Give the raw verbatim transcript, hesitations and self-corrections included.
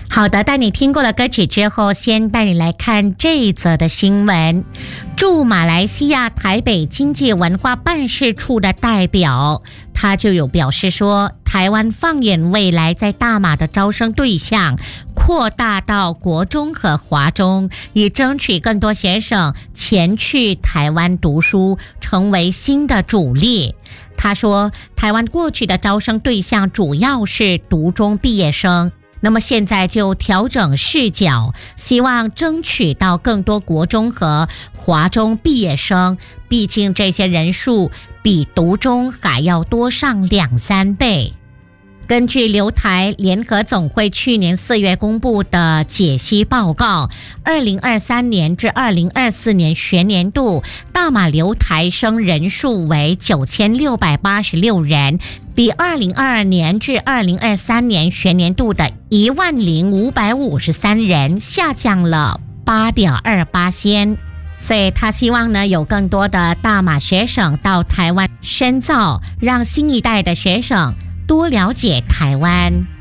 好的，带你听过了歌曲之后，先带你来看这一则的新闻。驻马来西亚台北经济文化办事处的代表，他就有表示说，台湾放眼未来在大马的招生对象扩大到国中和华中，以争取更多学生前去台湾读书，成为新的主力。他说，台湾过去的招生对象主要是读中毕业生，那么现在就调整视角，希望争取到更多国中和华中毕业生，毕竟这些人数比读中还要多上两三倍。根据留台联合总会去年四月公布的解析报告，二零二三年至二零二四年学年度大马留台生人数为九千六百八十六人，比二零二二年至二零二三年学年度的一万零五百五十三人下降了 八点二八%。所以他希望呢，有更多的大马学生到台湾深造，让新一代的学生多了解台湾。